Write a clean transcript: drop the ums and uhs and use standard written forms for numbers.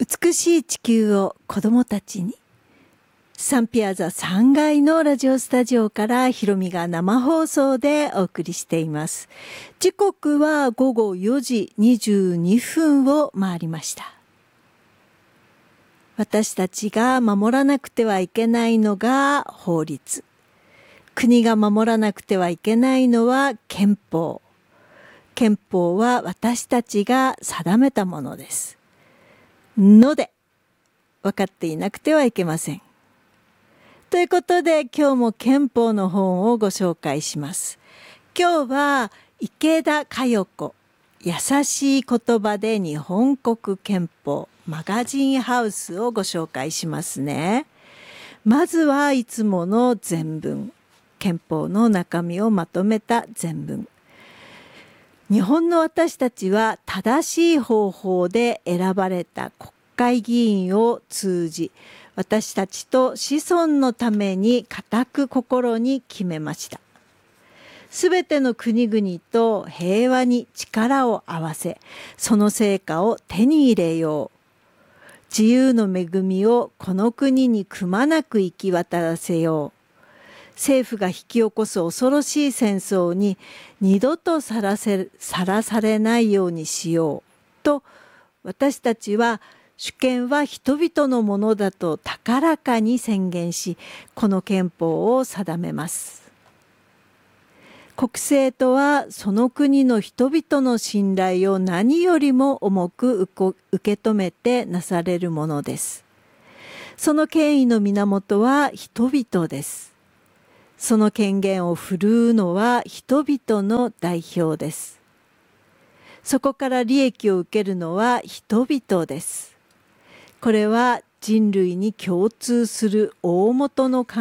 美しい地球を子どもたちに。サンピアザ3階のラジオスタジオからひろみが生放送でお送りしています。時刻は午後4時22分を回りました。私たちが守らなくてはいけないのが法律。国が守らなくてはいけないのは憲法。憲法は私たちが定めたものです。ので、分かっていなくてはいけません。ということで今日も憲法の本をご紹介します。今日は池田佳代子、優しい言葉で日本国憲法マガジンハウスをご紹介しますね。まずはいつもの全文、憲法の中身をまとめた全文。日本の私たちは正しい方法で選ばれた国会議員を通じ、私たちと子孫のために固く心に決めました。すべての国々と平和に力を合わせ、その成果を手に入れよう。自由の恵みをこの国にくまなく行き渡らせよう。政府が引き起こす恐ろしい戦争に二度とさらされないようにしよう。と、私たちは主権は人々のものだと高らかに宣言し、この憲法を定めます。国政とはその国の人々の信頼を何よりも重く受け止めてなされるものです。その権威の源は人々です。その権限を振るうのは人々の代表です。そこから利益を受けるのは人々です。これは人類に共通する大元の考